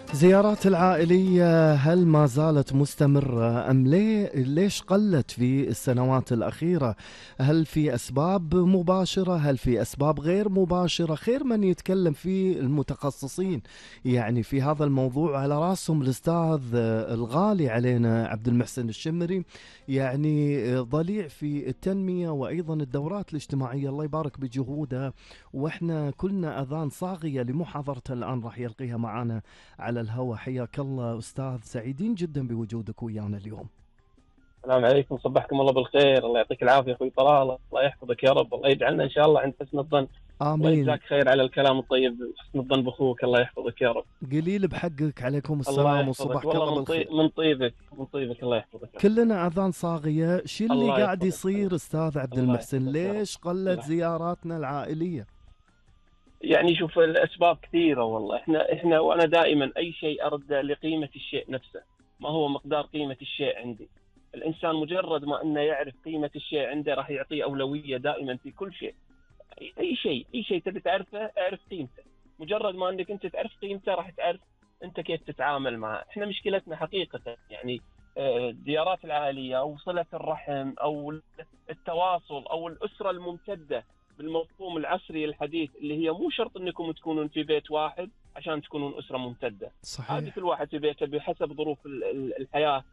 زيارات العائلية هل ما زالت مستمرة أم ليش قلت في السنوات الأخيرة؟ هل في أسباب مباشرة؟ هل في أسباب غير مباشرة؟ خير من يتكلم في المتخصصين يعني في هذا الموضوع، على رأسهم الأستاذ الغالي علينا عبد المحسن الشمري، يعني ضليع في التنمية وأيضا الدورات الاجتماعية، الله يبارك بجهوده. وإحنا كلنا أذان صاغية لمحاضرته الآن راح يلقيها معنا على الهواء. حياك الله أستاذ، سعيدين جدا بوجودك ويانا اليوم. السلام عليكم، صبحكم الله بالخير. الله يعطيك العافيه اخوي طلال، الله يحفظك يا رب، الله يجعلنا ان شاء الله عند حسن الظن. الله آمين. يجزاك خير على الكلام الطيب، حسن الظن باخوك، الله يحفظك يا رب. قليل بحقك، عليكم الله السلام يحفظك وصبحك الله والله، بالخير. من طيبك من طيبك، الله يحفظك يا اخوي. كلنا أذان صاغية، شو اللي الله قاعد يحفظك يصير أستاذ عبد الله المحسن؟ يحفظك يا رب. ليش قلت الله يحفظك. زياراتنا العائلية؟ يعني شوف، الاسباب كثيره والله. احنا وانا دائما اي شيء ارد لقيمه الشيء نفسه، ما هو مقدار قيمه الشيء عندي. الانسان مجرد ما انه يعرف قيمه الشيء عنده راح يعطيه اولويه دائما في كل شيء. اي شيء تبي تعرفه اعرف قيمته. مجرد ما انك انت تعرف قيمته راح تعرف انت كيف تتعامل معه. احنا مشكلتنا حقيقه يعني الزيارات العائليه او صله الرحم او التواصل او الاسره الممتده بالمفهوم العصري الحديث، اللي هي مو شرط انكم تكونون في بيت واحد عشان تكونون اسره ممتده. عادي صحيح. كل واحد في بيته بحسب ظروف الحياه